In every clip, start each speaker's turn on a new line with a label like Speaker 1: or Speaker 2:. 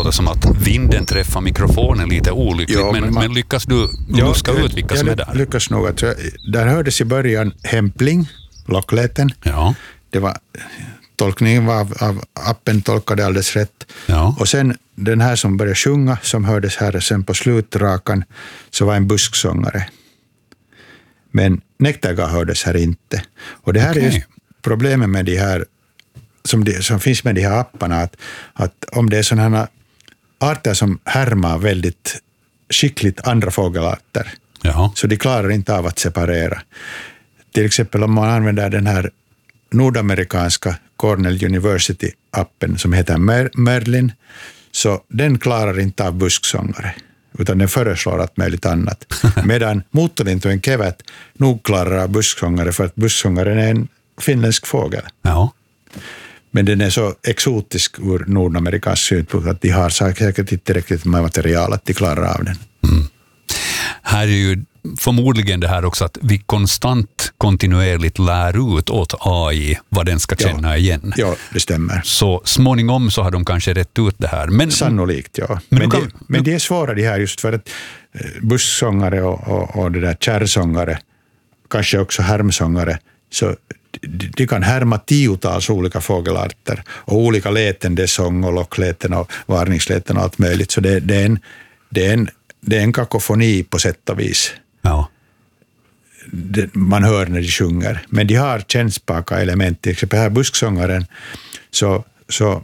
Speaker 1: det som att vinden träffar mikrofonen lite olyckligt. Ja, men lyckas du luska ut vilka som är där?
Speaker 2: Jag lyckas nog. Där hördes i början hämpling, lockleten.
Speaker 1: Ja.
Speaker 2: Det var tolkningen av appen tolkade alldeles rätt.
Speaker 1: Ja.
Speaker 2: Och sen den här som började sjunga, som hördes här sen på slutrakan, så var en busksångare. Men Nektarga hördes här inte. Och det här är just problemet med de här som finns med de här apparna, att om det är sådana arter som härmar väldigt skickligt andra fågelarter, så de klarar inte av att separera. Till exempel om man använder den här nordamerikanska Cornell University-appen som heter Merlin, så den klarar inte av busksångare, utan den föreslår allt möjligt annat. Medan motorlintujen kevat nog klarar av busksångare, för att busksångaren är en finländsk fågel.
Speaker 1: Ja.
Speaker 2: Men den är så exotisk ur nordamerikansk synpunkt att de har säkert inte tillräckligt med material att de klarar av den.
Speaker 1: Mm. Här är ju förmodligen det här också att vi kontinuerligt lär ut åt AI vad den ska känna igen.
Speaker 2: Ja, det stämmer.
Speaker 1: Så småningom så har de kanske rätt ut det här. Men,
Speaker 2: sannolikt, ja. Men det är svåra det här just för att bussångare och det där kärrsångare, kanske också härmsångare, så de kan härma tiotals olika fågelarter och olika läten, det är sång och lockläten och varningsläten och allt möjligt. Så det är en kakofoni på sätt och vis.
Speaker 1: Ja.
Speaker 2: Man hör när de sjunger. Men de har kännspaka element. Till exempel här busksångaren, så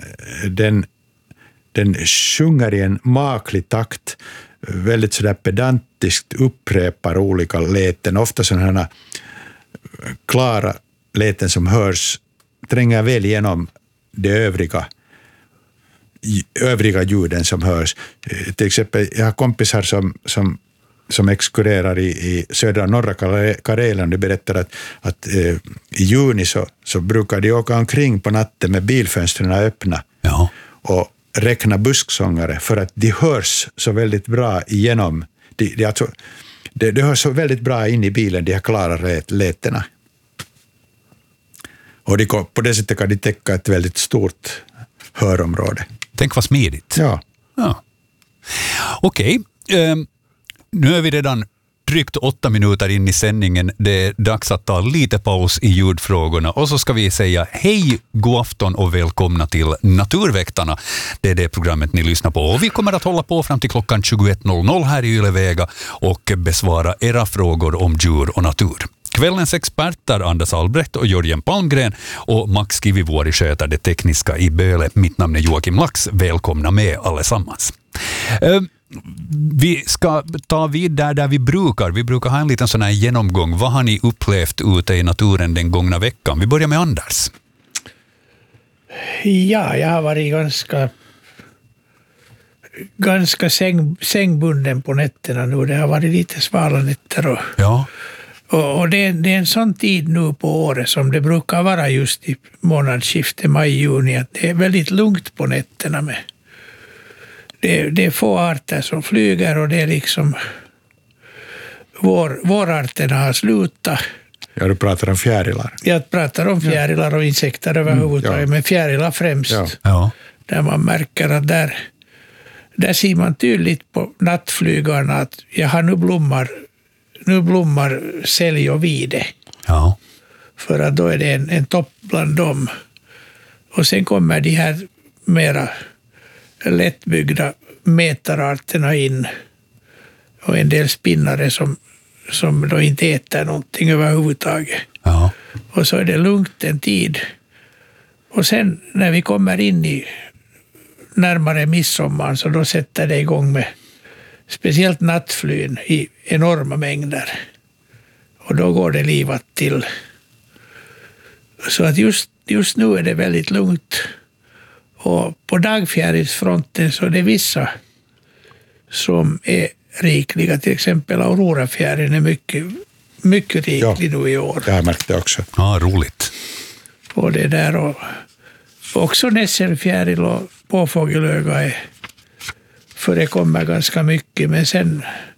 Speaker 2: den sjunger i en maklig takt, väldigt sådär pedantiskt upprepar olika läten. Ofta sådana klara läten som hörs tränger väl igenom de övriga ljuden som hörs. Till exempel, jag har kompisar som exkurrerar i södra norra Karelen. De berättar att i juni så brukar de åka omkring på natten med bilfönstren öppna och räkna busksångare, för att de hörs så väldigt bra igenom. Det hörs så väldigt bra in i bilen, de här klara lätena. Och på det sättet kan de täcka ett väldigt stort hörområde.
Speaker 1: Tänk vad smidigt.
Speaker 2: Ja.
Speaker 1: Okej. Nu är vi redan drygt 8 minuter in i sändningen. Det är dags att ta lite paus i ljudfrågorna. Och så ska vi säga hej, god afton och välkomna till Naturväktarna. Det är det programmet ni lyssnar på. Och vi kommer att hålla på fram till klockan 21.00 här i Ylevega och besvara era frågor om djur och natur. Kvällens experter Anders Albrecht och Jörgen Palmgren och Max Kivivuori sköter det tekniska i Böle. Mitt namn är Joakim Lax. Välkomna med allesammans. Vi ska ta vid där vi brukar. Vi brukar ha en liten sån här genomgång. Vad har ni upplevt ute i naturen den gångna veckan? Vi börjar med Anders.
Speaker 3: Ja, jag har varit ganska sängbunden på nätterna nu. Det har varit lite svala nätter. Och det är en sån tid nu på året som det brukar vara just i månadsskiftet maj-juni, att det är väldigt lugnt på nätterna med. Det är få arter som flyger och det är liksom vårarterna har slutat.
Speaker 2: Ja, du pratar om fjärilar.
Speaker 3: Jag pratar om fjärilar och insekter överhuvudtaget, men fjärilar främst.
Speaker 2: Ja.
Speaker 3: Där man märker att där ser man tydligt på nattflygarna att nu blommar sälj och vide.
Speaker 1: Ja.
Speaker 3: För att då är det en topp bland dem. Och sen kommer de här mera lättbyggda metararterna in. Och en del spinnare som då inte äter någonting överhuvudtaget.
Speaker 1: Ja.
Speaker 3: Och så är det lugnt en tid. Och sen när vi kommer in i närmare midsommar, så då sätter det igång med speciellt nattflyn i enorma mängder. Och då går det livat till. Så att just nu är det väldigt lugnt. Och på dagfjärilsfronten så är det vissa som är rikliga. Till exempel aurorafjärilen är mycket riklig nu i år.
Speaker 2: Jag har märkt det också.
Speaker 1: Ja, roligt.
Speaker 3: Och det där och också nässelfjäril och påfågelöga förekommer ganska mycket. Men sen